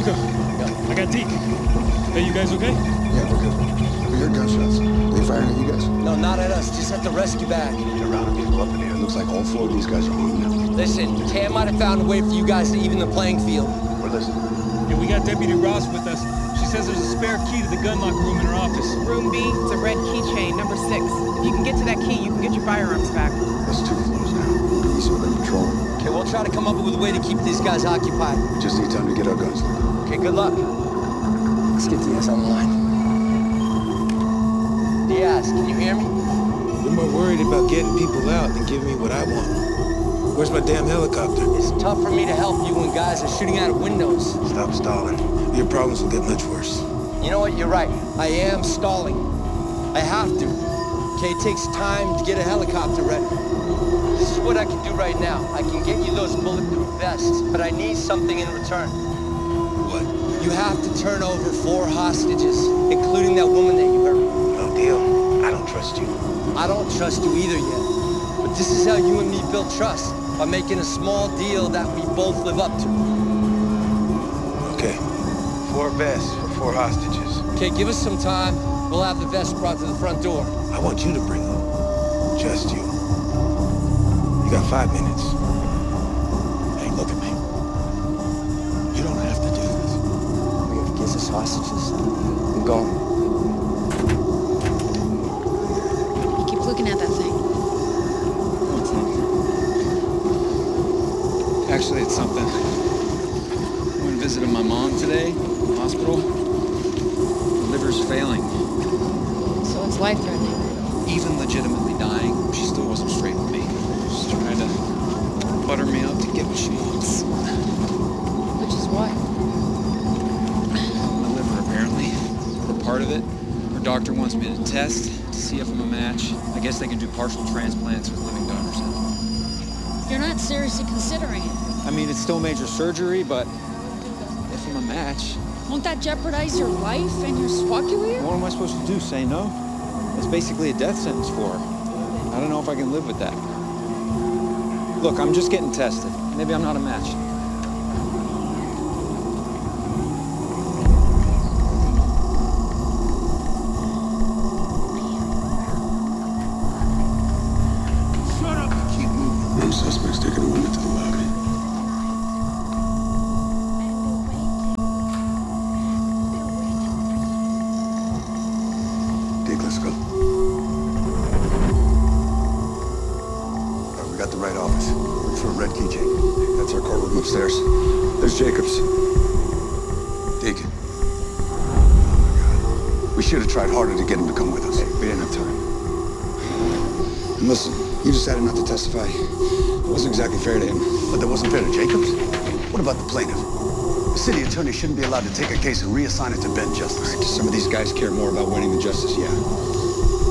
Luca, I got Deke. Hey, you guys okay? Yeah, we're good. We heard gunshots. They firing at you guys? No, not at us. Just at the rescue bag. Get around and vehicle up in here. It looks like all 4 of these guys are armed now. Listen, Cam might have found a way for you guys to even the playing field. We're listening. Yeah, we got Deputy Ross with us. She says there's a spare key to the gun lock room in her office. Room B, it's a red keychain, number 6. If you can get to that key, you can get your firearms back. That's 2 floors now. Police are under control. Okay, we'll try to come up with a way to keep these guys occupied. We just need time to get our guns. Okay, good luck. Let's get Diaz on the line. Diaz, can you hear me? You're more worried about getting people out than giving me what I want. Where's my damn helicopter? It's tough for me to help you when guys are shooting out of windows. Stop stalling. Your problems will get much worse. You know what? You're right. I am stalling. I have to. Okay, it takes time to get a helicopter ready. This is what I can do right now. I can get you those bulletproof vests, but I need something in return. What? You have to turn over 4 hostages, including that woman that you hurt. No deal. I don't trust you. I don't trust you either yet. But this is how you and me build trust, by making a small deal that we both live up to. Okay. 4 vests for 4 hostages. Okay, give us some time. We'll have the vests brought to the front door. I want you to bring them. Just you. You got 5 minutes. Hey, look at me. You don't have to do this. We have to get us hostages. I'm going. You keep looking at that thing. What's that? Actually, it's something. I went and visited my mom today in the hospital. Her liver's failing. So it's life-threatening. Even legitimately dying, she still wasn't straight with me. She's trying to butter me up to get what she wants. Which is what? My liver, apparently. Or part of it. Her doctor wants me to test to see if I'm a match. I guess they can do partial transplants with living donors. You're not seriously considering it. I mean, it's still major surgery, but if I'm a match, Won't that jeopardize your life and your SWAT career? what am I supposed to do? Say no? It's basically a death sentence for her. I don't know if I can live with that. Look, I'm just getting tested. Maybe I'm not a match. Shut up and keep moving. One suspect's taking a woman to the lobby. Dick, let's go. All right, we got the right office. Look for a red keychain. That's our courtroom upstairs. There's Jacobs. Deacon. Oh, my God. We should have tried harder to get him to come with us. Hey, we didn't have time. And listen, you decided not to testify. It wasn't exactly fair to him. But that wasn't fair to Jacobs? What about the plaintiff? The city attorney shouldn't be allowed to take a case and reassign it to Ben Justice. Right, some of these guys care more about winning than justice, yeah.